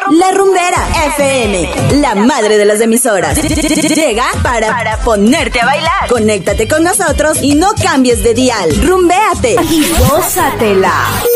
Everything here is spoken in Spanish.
La Rumbera FM, la madre de las emisoras. Llega para ponerte a bailar. Conéctate con nosotros y no cambies de dial. Rumbéate y gózatela.